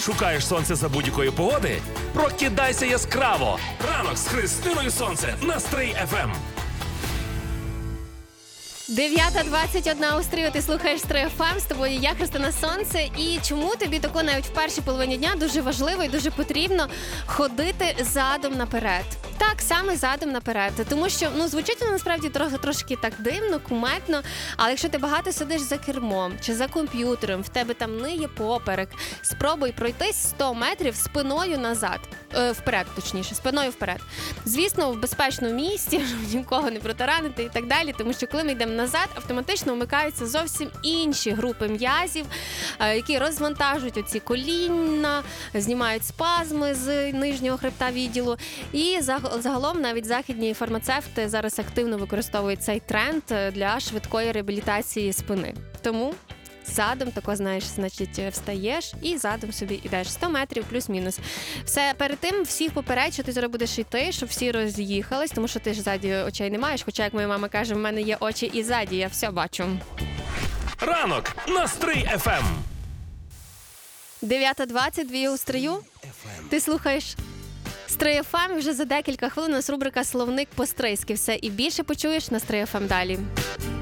Шукаєш сонце за будь-якої погоди? Прокидайся яскраво! Ранок з Христиною Сонце на Стрий ФМ. 9:21 у Стрию, ти слухаєш Стрий ФМ, з тобою я, Христина Сонце. І чому тобі тако навіть в першій половині дня дуже важливо і дуже потрібно ходити задом наперед? Так, саме задом наперед. Тому що, звучить воно насправді трошки так дивно, кумедно, але якщо ти багато сидиш за кермом чи за комп'ютером, в тебе там ниє поперек, спробуй пройтись 100 метрів спиною назад. Вперед, точніше, спиною вперед. Звісно, в безпечному місці, щоб нікого не протаранити і так далі, тому що коли ми йдемо назад, автоматично вмикаються зовсім інші групи м'язів, які розвантажують оці колінна, знімають спазми з нижнього хребта відділу. І загалом навіть західні фармацевти зараз активно використовують цей тренд для швидкої реабілітації спини. Тому задом тако, значить, встаєш і задом собі йдеш 100 метрів плюс-мінус. Все, перед тим всіх попередь, що ти зараз будеш йти, щоб всі роз'їхались, тому що ти ж ззаді очей не маєш, хоча, як моя мама каже, в мене є очі і ззаді, я все бачу. Ранок на Стрий ФМ. 9:22 у Стрию. Ти слухаєш Стрий ФМ, вже за декілька хвилин у нас рубрика «Словник по-стрийськи». Все і більше почуєш на Стрий ФМ далі.